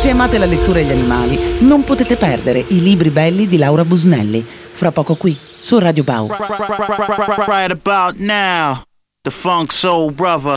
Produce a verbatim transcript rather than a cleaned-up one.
Se amate la lettura e gli animali, non potete perdere i libri belli di Laura Busnelli. Fra poco qui, su Radio Bau. Right about now, the Funk Soul Brother,